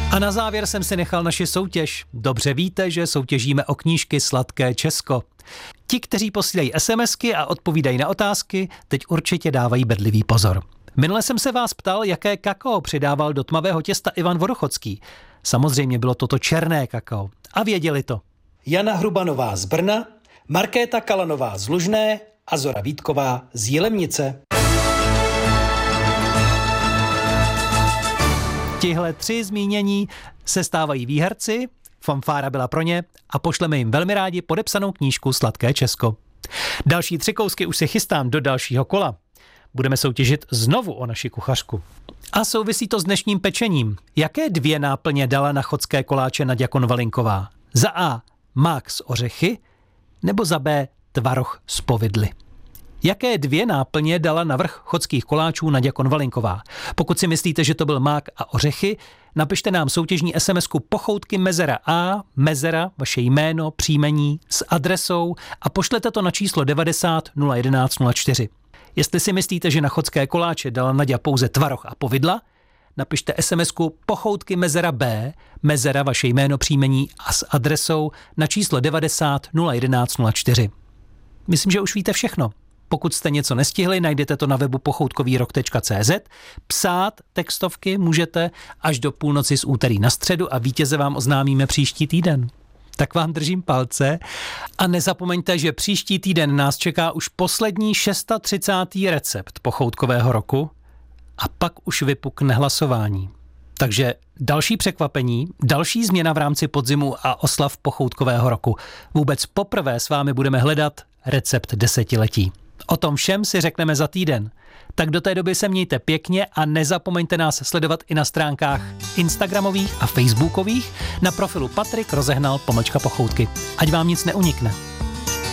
A na závěr jsem si nechal naši soutěž. Dobře víte, že soutěžíme o knížky Sladké Česko. Ti, kteří posílají SMSky a odpovídají na otázky, teď určitě dávají bedlivý pozor. Minule jsem se vás ptal, jaké kakao přidával do tmavého těsta Ivan Vodochodský. Samozřejmě bylo toto černé kakao. A věděli to Jana Hrubanová z Brna, Markéta Kalanová z Lužné a Zora Vítková z Jilemnice. Tihle 3 zmínění se stávají výherci, fanfára byla pro ně a pošleme jim velmi rádi podepsanou knížku Sladké Česko. Další 3 kousky už se chystám do dalšího kola. Budeme soutěžit znovu o naši kuchařku. A souvisí to s dnešním pečením. Jaké 2 náplně dala na chodské koláče Naďa Konvalinková? Za A mák s ořechy nebo za B tvaroh z povidly? Jaké 2 náplně dala na vrch chodských koláčů Naďa Konvalinková? Pokud si myslíte, že to byl mák a ořechy, napište nám soutěžní SMSku pochoutky mezera A, mezera, vaše jméno, příjmení s adresou a pošlete to na číslo 90 011 04. Jestli si myslíte, že na chodské koláče dala Naďa pouze tvaroh a povidla, napište SMSku pochoutky mezera B, mezera, vaše jméno, příjmení a s adresou na číslo 90 011 04. Myslím, že už víte všechno. Pokud jste něco nestihli, najdete to na webu pochoutkovýrok.cz. Psát textovky můžete až do půlnoci z úterý na středu a vítěze vám oznámíme příští týden. Tak vám držím palce a nezapomeňte, že příští týden nás čeká už poslední 630. recept pochoutkového roku a pak už vypukne hlasování. Takže další překvapení, další změna v rámci podzimu a oslav pochoutkového roku. Vůbec poprvé s vámi budeme hledat recept desetiletí. O tom všem si řekneme za týden. Tak do té doby se mějte pěkně a nezapomeňte nás sledovat i na stránkách instagramových a facebookových na profilu Patrik Rozehnal _pochoutky. Ať vám nic neunikne.